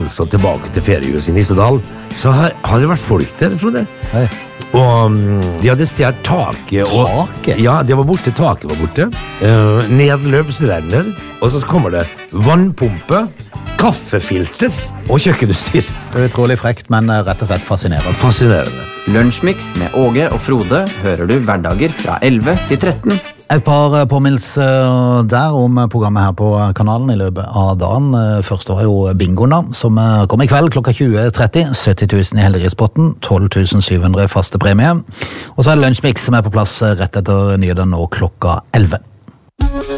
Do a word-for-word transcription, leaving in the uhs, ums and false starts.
altså tilbake til feriehuset i Nissedal, så har, har det vært folk der, Frode. Hei. Og um, de hadde stjert taket. Og, Taket? ja, det var borte, taket var borte. Uh, nedløpsrenner, og så kommer det vannpumpe, kaffefilter og kjøkkenutstyr. Det er utrolig frekt, men rett og slett fascinerende. Fascinerende. Lunsjmix med Åge og Frode hører du hverdager fra elleve til tretten. Et par påminnelser der om programmet her på kanalen i løpet av dagen. Først var jo bingoen da, som kom i kveld klokka tjue tretti. sytti tusen i heldighetspotten, tolv tusen syv hundre i faste premie. Og så er det Lunsjmix som er på plass rett etter nyhetene nå klokka elleve.